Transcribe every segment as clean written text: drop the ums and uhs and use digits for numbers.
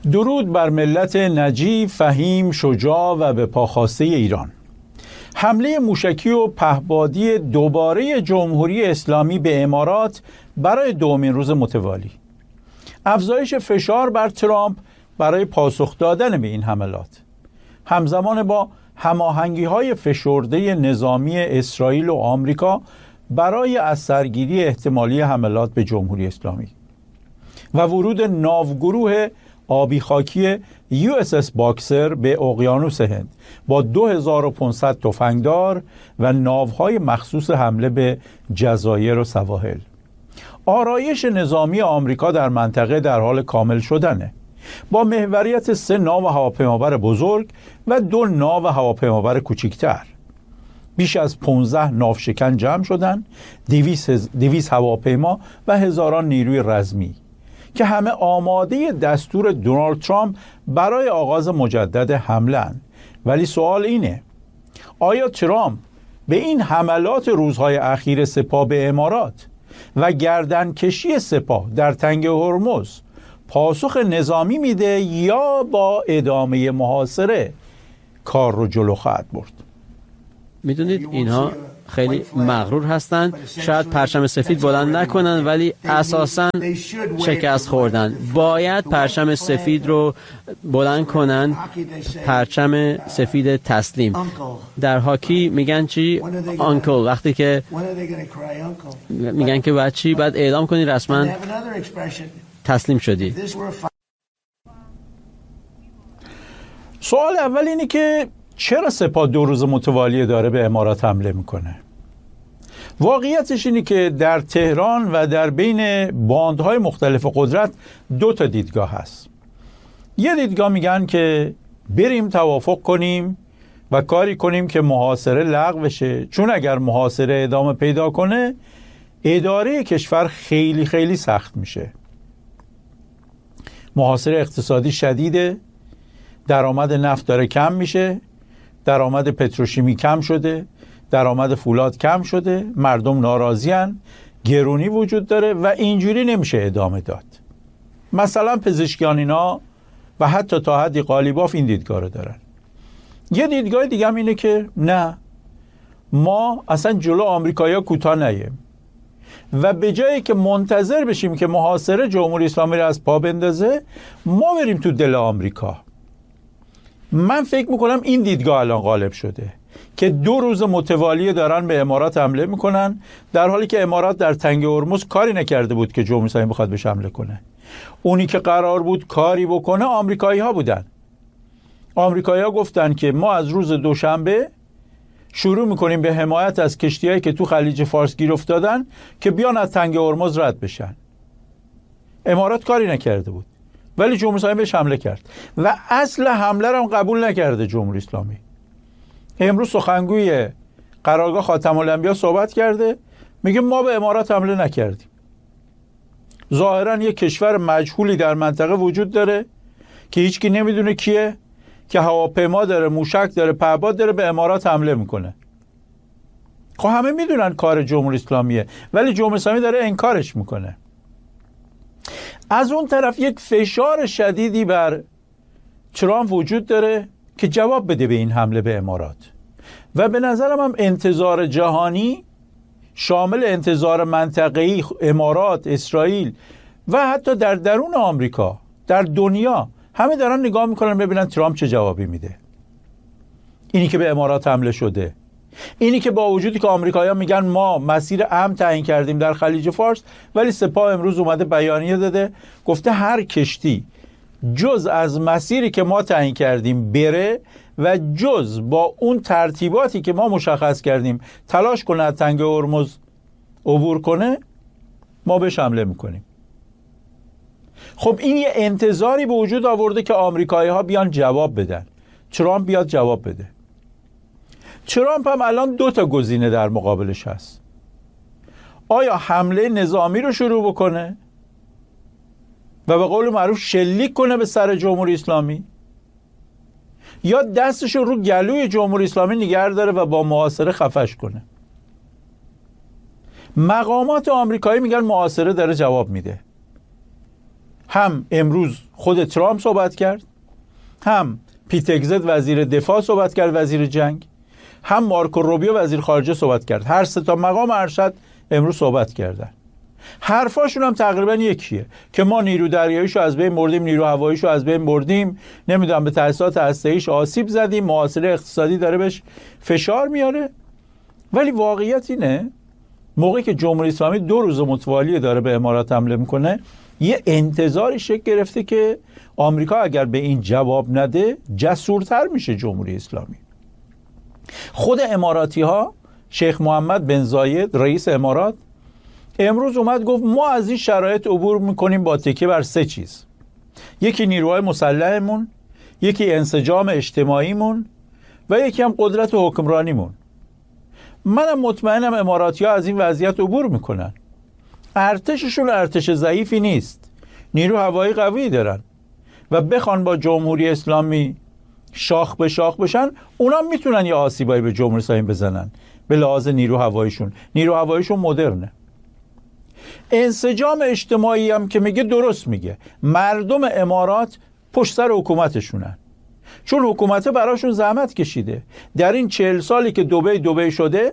درود بر ملت نجیب، فهیم، شجاع و به پاخواسته ایران. حمله موشکی و پهپادی دوباره جمهوری اسلامی به امارات برای دومین روز متوالی. افزایش فشار بر ترامپ برای پاسخ دادن به این حملات، همزمان با هماهنگی‌های فشرده نظامی اسرائیل و آمریکا برای از سرگیری احتمالی حملات به جمهوری اسلامی و ورود ناوگروه آبی خاکی USS باکسر به اقیانوس هند با 2500 تفنگدار و ناوهای مخصوص حمله به جزایر و سواحل. آرایش نظامی آمریکا در منطقه در حال کامل شدنه، با محوریت 3 ناو هواپیمابر بزرگ و 2 ناو هواپیمابر کوچکتر. بیش از 15 ناوشکن جمع شدن، 200 هواپیما و هزاران نیروی رزمی که همه آماده دستور دونالد ترامپ برای آغاز مجدد حمله اند. ولی سوال اینه: آیا ترامپ به این حملات روزهای اخیر سپاه به امارات و گردنکشی سپاه در تنگ هرمز پاسخ نظامی میده یا با ادامه محاصره کار رو جلو خواهد برد؟ میدونید اینها خیلی مغرور هستند. شاید پرچم سفید بلند نکنن ولی اساساً شکست خوردن. باید پرچم سفید رو بلند کنن، پرچم سفید تسلیم. در هاکی میگن چی؟ آنکل. وقتی که میگن که باید چی؟ باید اعلام کنی رسما تسلیم شدی. سوال اول اینه که چرا سپاه 2 روز متوالی داره به امارات حمله میکنه؟ واقعیتش اینه که در تهران و در بین باندهای مختلف قدرت 2 تا دیدگاه هست. یه دیدگاه میگن که بریم توافق کنیم و کاری کنیم که محاصره لغو بشه، چون اگر محاصره ادامه پیدا کنه اداره کشور خیلی خیلی سخت میشه. محاصره اقتصادی شدیده، درآمد نفت داره کم میشه، درآمد پتروشیمی کم شده، درآمد فولاد کم شده، مردم ناراضی‌اند، گرونی وجود داره و اینجوری نمیشه ادامه داد. مثلا پزشکیان اینا و حتی تا حدی قالیباف این دیدگاه رو دارن. یه دیدگاه دیگه هم اینه که نه، ما اصلا جلو آمریکایی‌ها کوتاه نیاییم و به جایی که منتظر بشیم که محاصره جمهوری اسلامی رو از پا بندازه، ما بریم تو دل آمریکا. من فکر میکنم این دیدگاه الان غالب شده که 2 روز متوالی دارن به امارات حمله میکنن، در حالی که امارات در تنگ هرمز کاری نکرده بود که جمهوری اسلامی بخواد بهش حمله کنه. اونی که قرار بود کاری بکنه آمریکایی ها بودن. آمریکایی ها گفتن که ما از روز دوشنبه شروع میکنیم به حمایت از کشتیایی که تو خلیج فارس گیر افتادن که بیان از تنگ هرمز رد بشن. امارات کاری نکرده بود ولی جمهوری اسلامی بهش حمله کرد و اصل حمله رو هم قبول نکرده جمهوری اسلامی. امروز سخنگوی قرارگاه خاتم الانبیا صحبت کرده، میگه ما به امارات حمله نکردیم. ظاهرا یک کشور مجهولی در منطقه وجود داره که هیچکی نمیدونه کیه، که هواپیما داره، موشک داره، پهپاد داره، به امارات حمله میکنه. خب همه میدونن کار جمهوری اسلامیه ولی جمهوری اسلامی داره انکارش میکنه. از اون طرف یک فشار شدیدی بر ترامپ وجود داره که جواب بده به این حمله به امارات و به نظرم هم انتظار جهانی شامل انتظار منطقه‌ای امارات، اسرائیل و حتی در درون آمریکا، در دنیا همه دارن نگاه میکنن ببینن ترامپ چه جوابی میده. اینی که به امارات حمله شده، اینی که با وجودی که آمریکایی‌ها میگن ما مسیر امن تعیین کردیم در خلیج فارس، ولی سپاه امروز اومده بیانیه داده، گفته هر کشتی جز از مسیری که ما تعیین کردیم بره و جز با اون ترتیباتی که ما مشخص کردیم تلاش کنه از تنگ هرمز عبور کنه، ما بهش حمله میکنیم. خب این یه انتظاری به وجود آورده که آمریکایی‌ها بیان جواب بدن، ترامپ بیاد جواب بده. ترامپ هم الان 2 تا گزینه در مقابلش هست: آیا حمله نظامی رو شروع بکنه و به قول معروف شلیک کنه به سر جمهوری اسلامی، یا دستش رو گلوی جمهوری اسلامی نگه داره و با محاصره خفش کنه. مقامات آمریکایی میگن محاصره داره جواب میده. هم امروز خود ترامپ صحبت کرد، هم پیتگزت وزیر دفاع صحبت کرد، وزیر جنگ، هم مارکو روبیو وزیر خارجه صحبت کرد. هر سه تا مقام ارشد امروز صحبت کردن. حرفاشون هم تقریبا یکیه که ما نیرو دریاییشو از بین بردیم، نیرو هواییشو از بین بردیم، نمیدونم به تأسیسات هسته‌ایش آسیب زدیم، محاصره اقتصادی داره بهش فشار میاره. ولی واقعیت اینه موقعی که جمهوری اسلامی 2 روز متوالی داره به امارات حمله میکنه، یه انتظاری شکل گرفته که آمریکا اگر به این جواب نده جسورتر میشه جمهوری اسلامی. خود اماراتی ها، شیخ محمد بن زاید رئیس امارات امروز اومد گفت ما از این شرایط عبور میکنیم با تکیه بر 3 چیز: یکی نیروهای مسلحمون، یکی انسجام اجتماعیمون و یکی هم قدرت حکمرانیمون. منم مطمئنم اماراتی ها از این وضعیت عبور میکنن. ارتششون ارتش ضعیفی نیست، نیرو هوایی قوی دارن و بخوان با جمهوری اسلامی شاخ به شاخ بشن، اونا میتونن یه آسیبایی به جمهوری اسلامی بزنن به لحاظ نیرو هواییشون. نیرو هواییشون مدرنه. انسجام اجتماعی هم که میگه درست میگه، مردم امارات پشت سر حکومتشونن، چون حکومت براشون زحمت کشیده. در این 40 سالی که دبی شده،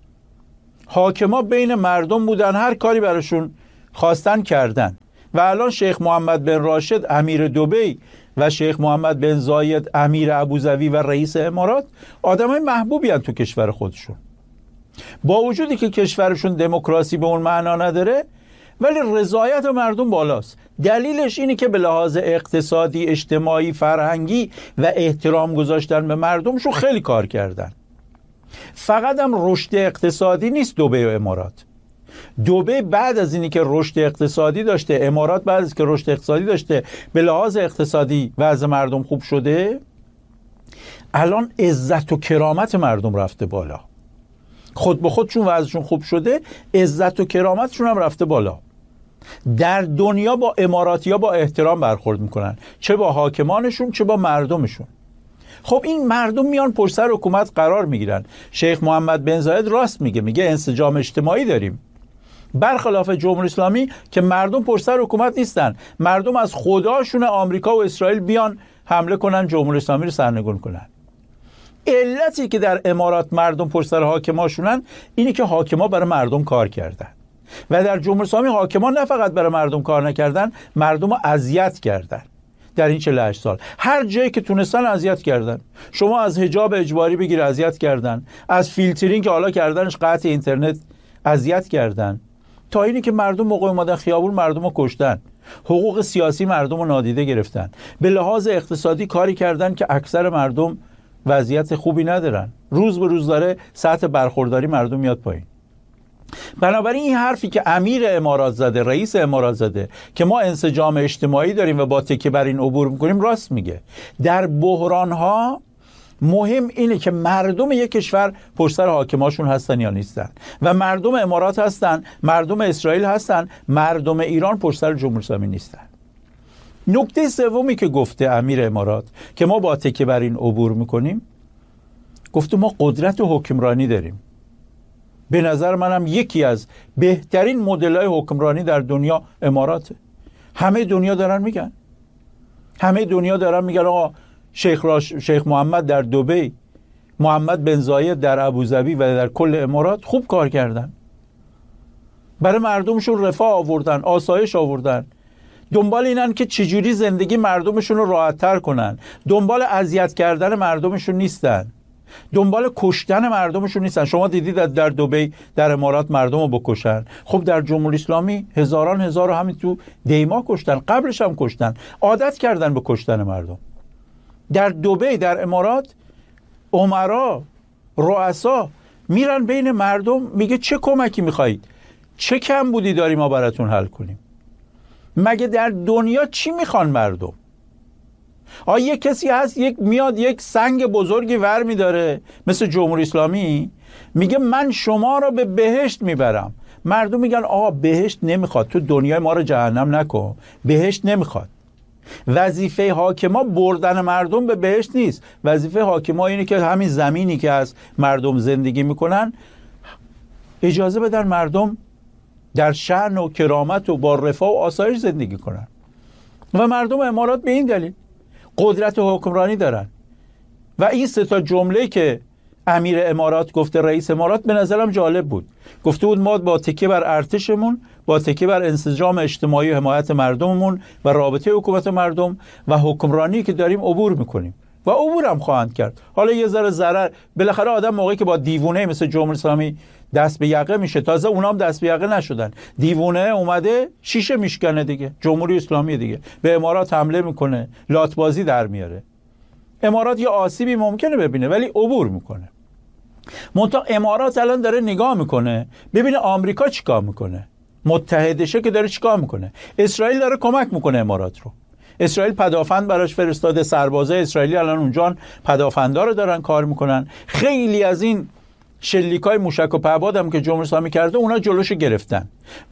حاکما بین مردم بودن، هر کاری براشون خواستن کردن. و الان شیخ محمد بن راشد امیر دبی و شیخ محمد بن زاید امیر ابوظبی و رئیس امارات آدمای محبوبی هستند تو کشور خودشون. با وجودی که کشورشون دموکراسی به اون معنا نداره، ولی رضایت مردم بالاست. دلیلش اینه که به لحاظ اقتصادی، اجتماعی، فرهنگی و احترام گذاشتن به مردمشون خیلی کار کردن. فقط هم رشد اقتصادی نیست دبی و امارات. دبی بعد از اینی که رشد اقتصادی داشته، امارات بعد از که رشد اقتصادی داشته، به لحاظ اقتصادی وضع مردم خوب شده، الان عزت و کرامت مردم رفته بالا. خود به خودشون وضعشون خوب شده، عزت و کرامتشون هم رفته بالا. در دنیا با اماراتی‌ها با احترام برخورد میکنن، چه با حاکمانشون چه با مردمشون. خب این مردم میان پشت سر حکومت قرار میگیرن. شیخ محمد بن زاید راست میگه انسجام اجتماعی داریم، برخلاف جمهوری اسلامی که مردم پشت سر حکومت نیستن. مردم از خداشون آمریکا و اسرائیل بیان حمله کنن، جمهوری اسلامی رو سرنگون کنن. علتی که در امارات مردم پشت سر حاکماشونن اینه که حاکما برای مردم کار کردن و در جمهوری اسلامی حاکما نه فقط برای مردم کار نکردن، مردم رو اذیت کردن. در این 48 سال هر جایی که تونستن اذیت کردن. شما از حجاب اجباری بگیر اذیت کردن، از فیلترینگ که حالا کردنش قطع اینترنت اذیت کردن، تا اینی که مردم موقع اومدن خیابون مردم رو کشتن، حقوق سیاسی مردم رو نادیده گرفتن. به لحاظ اقتصادی کاری کردن که اکثر مردم وضعیت خوبی ندارن. روز به روز داره سطح برخورداری مردم میاد پایین. بنابراین این حرفی که امیر امارات زده، رئیس امارات زده که ما انسجام اجتماعی داریم و با تکیه بر این عبور میکنیم، راست میگه. در بحران‌ها مهم اینه که مردم یک کشور پشت سر حاکماشون هستن یا نیستن، و مردم امارات هستن، مردم اسرائیل هستن، مردم ایران پشت سر جمهوری اسلامی نیستن. نکته سومی که گفته امیر امارات که ما با تکیه بر این عبور میکنیم، گفته ما قدرت حکمرانی داریم. به نظر منم یکی از بهترین مدل‌های حکمرانی در دنیا اماراته. همه دنیا دارن میگن آقا شیخ محمد در دبی، محمد بن زاید در ابوظبی و در کل امارات خوب کار کردن، برای مردمشون رفاه آوردن، آسایش آوردن. دنبال اینن که چجوری زندگی مردمشون رو راحت‌تر کنن، دنبال اذیت کردن مردمشون نیستن، دنبال کشتن مردمشون نیستن. شما دیدید در دبی، در امارات مردم رو بکشن. خب در جمهوری اسلامی هزار همین تو دیما کشتن، قبلش هم کشتن، عادت کردن به کشتن مردم. در دبی، در امارات، امرا، رؤسا میرن بین مردم، میگه چه کمکی میخواید، چه کم بودی داریم ما براتون حل کنیم. مگه در دنیا چی میخوان مردم؟ یک کسی هست میاد یک سنگ بزرگی ور میداره مثل جمهوری اسلامی، میگه من شما رو به بهشت میبرم. مردم میگن آقا بهشت نمیخواد، تو دنیای ما رو جهنم نکن، بهشت نمیخواد. وظیفه حاکما بردن مردم به بهشت نیست. وظیفه حاکما اینه که همین زمینی که از مردم زندگی میکنن اجازه بدن مردم در شأن و کرامت و با رفاه و آسایش زندگی کنن. و مردم امارات به این دلیل قدرت حکمرانی دارن. و این سه تا جمله که امیر امارات گفته، رئیس امارات، به نظرم جالب بود. گفته بود ما با تکیه بر ارتشمون، با تکیه بر انسجام اجتماعی و حمایت مردممون و رابطه حکومت مردم و حکمرانی که داریم عبور میکنیم و عبور هم خواهند کرد. حالا یه ذره ضرر، بالاخره آدم موقعی که با دیوونه مثل جمهوری اسلامی دست به یقه میشه، تازه اونا هم دست به یقه نشدن، دیوونه اومده شیشه میشکنه دیگه، جمهوری اسلامی دیگه به امارات حمله میکنه، لاتبازی در میاره. امارات یه آسیبی ممکنه ببینه ولی عبور میکنه. منتها امارات الان داره نگاه میکنه ببینه آمریکا چیکار میکنه، متحدشه که داره چیکار میکنه. اسرائیل داره کمک میکنه امارات رو. اسرائیل پدافند براش فرستاده، سربازای اسرائیلی الان اونجا پدافندا رو دارن کار میکنن. خیلی از این شلیکای موشک و پهپاد هم که جمهوری اسلامی کرده اونا جلوشو گرفتن.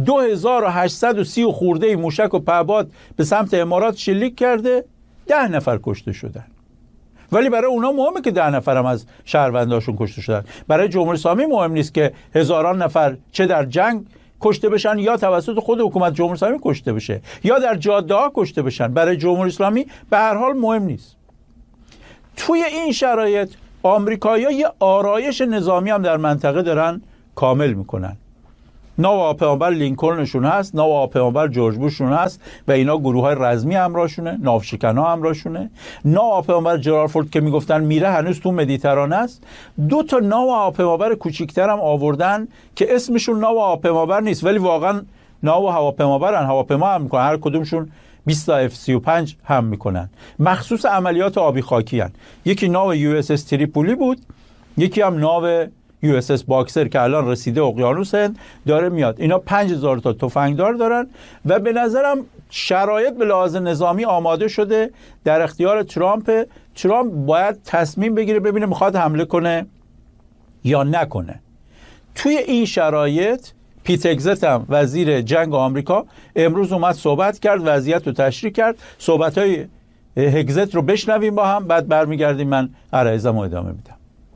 2830 خورده موشک و پهپاد به سمت امارات شلیک کرده، 10 نفر کشته شدن. ولی برای اونا مهمه که 10 نفر هم از شهرونداشون کشته شدن. برای جمهوری اسلامی مهم نیست که هزاران نفر چه در جنگ کشته بشن یا توسط خود حکومت جمهوری اسلامی کشته بشه یا در جاده‌ها کشته بشن. برای جمهوری اسلامی به هر حال مهم نیست. توی این شرایط آمریکایی‌ها یه آرایش نظامی هم در منطقه دارن کامل میکنن. ناوه‌پیمانبر لینکلنشون هست، ناوه‌پیمانبر جورج بوششون هست و اینا گروه‌های رزمی همراهشونه، ناوشکن‌ها همراهشونه. ناوه‌پیمانبر جرالفورد که میگفتن میره هنوز تو مدیترانه است. 2 تا ناوه‌پیمانبر کوچیک‌تر هم آوردن که اسمشون ناوه‌پیمانبر نیست ولی واقعا ناوه‌پیمانبرن، هواپیما هم میکنن، هر کدومشون 20 تا F-35 هم میکنن، مخصوص عملیات آبی خاکی هن. یکی ناو USS تریپولی بود، یکی هم ناو USS باکسر که الان رسیده اقیانوس هند داره میاد. اینا 5000 تا تفنگدار دارن و به نظرم شرایط به لحاظ نظامی آماده شده، در اختیار ترامپ. ترامپ باید تصمیم بگیره ببینه میخواد حمله کنه یا نکنه. توی این شرایط پیت هگزت هم وزیر جنگ آمریکا امروز اومد صحبت کرد، وضعیت رو تشریح کرد. صحبت‌های هگزت رو بشنویم با هم، بعد برمیگردیم من عرایزم رو ادامه میدم.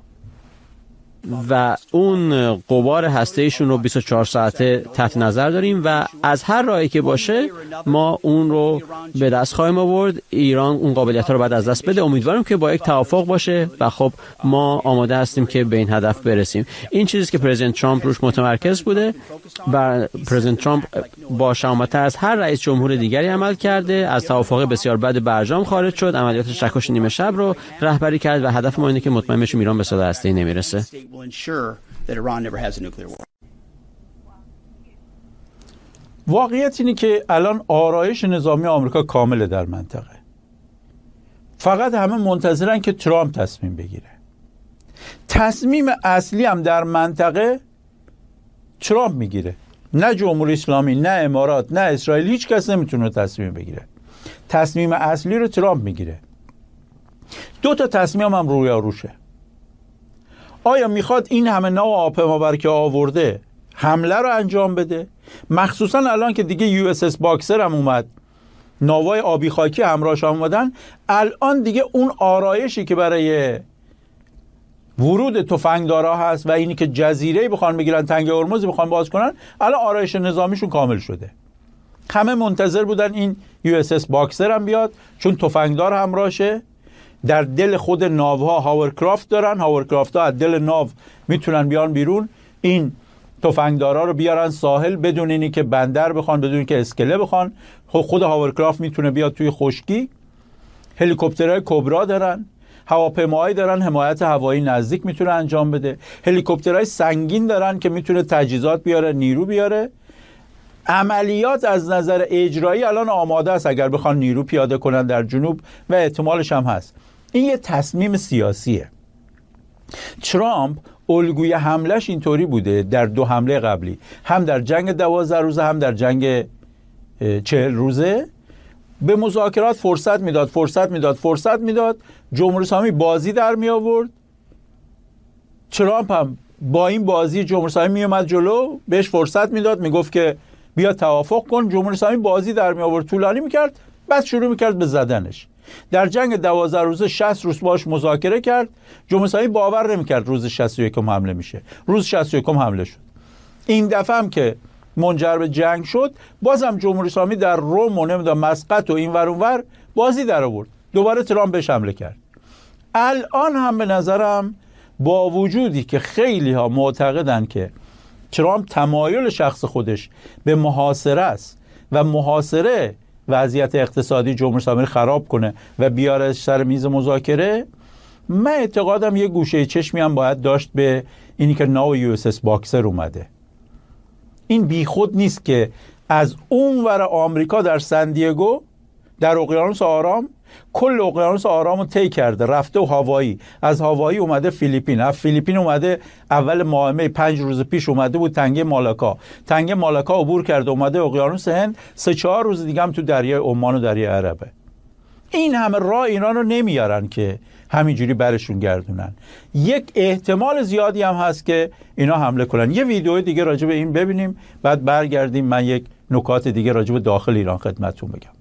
و اون غبار هسته‌ایشون رو 24 ساعته تحت نظر داریم و از هر راهی که باشه ما اون رو به دست خواهیم آورد. ایران اون قابلیت‌ها رو بعد از دست بده. امیدوارم که با یک توافق باشه و خب ما آماده هستیم که به این هدف برسیم. این چیزی که پرزیدنت ترامپ روش متمرکز بوده و پرزیدنت ترامپ با شجاعت‌تر از هر رئیس جمهور دیگری عمل کرده، از توافق بسیار بد برجام خارج شد، عملیات چکش نیمه شب رو رهبری کرد و هدف ما اینه که مطمئن بشیم ایران به سلاح هسته‌ای نمیرسه. واقعیت اینه که الان آرایش نظامی آمریکا کامله در منطقه. فقط همه منتظرن که ترامپ تصمیم بگیره. تصمیم اصلی هم در منطقه ترامپ میگیره، نه جمهوری اسلامی، نه امارات، نه اسرائیل. هیچ کس نمیتونه تصمیم بگیره. تصمیم اصلی رو ترامپ میگیره. 2 تا تصمیم هم روشه. آیا میخواد این همه ناوه‌پیمانبر که آورده حمله رو انجام بده؟ مخصوصا الان که دیگه USS باکسر هم اومد، ناوهای آبی خاکی همراهش هم اومدن، الان دیگه اون آرایشی که برای ورود تفنگدارا هست و اینی که جزیره بخوان بگیرن، تنگه هرمز بخوان باز کنن، الان آرایش نظامیشون کامل شده. همه منتظر بودن این USS باکسر هم بیاد چون تفنگدار همراهشه. در دل خود ناوها هاورکرافت دارن، هاورکرافت ها از دل ناو میتونن بیان بیرون، این تفنگدارا رو بیارن ساحل بدون اینی که بندر بخوان، بدون اینکه اسکله بخوان. خود هاورکرافت میتونه بیاد توی خشکی. هلیکوپترهای کبرا دارن، هواپیماهایی دارن، حمایت هوایی نزدیک میتونه انجام بده. هلیکوپترهای سنگین دارن که میتونه تجهیزات بیاره، نیرو بیاره. عملیات از نظر اجرایی الان آماده است اگر بخوان نیرو پیاده کنن در جنوب و احتمالش هم هست. این یه تصمیم سیاسیه. ترامپ الگوی حملش اینطوری بوده در 2 حمله قبلی، هم در جنگ 12 روزه هم در جنگ 40 روزه، به مذاکرات فرصت میداد. جمهوری اسلامی بازی در می آورد، ترامپ هم با این بازی جمهوری اسلامی می اومد جلو، بهش فرصت میداد، میگفت که بیا توافق کن. جمهوری اسلامی بازی در می آورد، طولانی میکرد، بعد شروع میکرد به زدنش. در جنگ 12 روزه 60 روز باش مذاکره کرد. جمهوری اسلامی باور نمیکرد روز 61 حمله میشه. روز 61 حمله شد. این دفعه هم که منجر به جنگ شد، بازم جمهوری اسلامی در روم و نمیدونم مسقط و این ور اون ور بازی در آورد، دوباره ترامپ بهش حمله کرد. الان هم به نظرم با وجودی که خیلی ها معتقدن که ترامپ تمایل شخص خودش به محاصره است و محاصره وضعیت اقتصادی جمهوری اسلامی خراب کنه و بیارش سر میز مذاکره، من اعتقادم یه گوشه چشمی هم باید داشت به اینی که ناو یو اس اس باکسر اومده. این بیخود نیست که از اون ور آمریکا در سندیگو در اقیانوس آرام کل اقیانوس آرام رو طی کرده، رفته و هاوایی، از هاوایی اومده فیلیپین، از فیلیپین اومده اول ماه 5 روز پیش اومده بود تنگه مالاکا عبور کرده اومده اقیانوس هند، 3-4 روز دیگه هم تو دریای عمان و دریای عربه. این همه راه ایران رو نمیارن که همینجوری برشون گردونن. یک احتمال زیادی هم هست که اینا حمله کنن. یه ویدیو دیگه راجع به این ببینیم، بعد برگردیم من یک نکات دیگه راجع به داخل ایران خدمتتون بگم.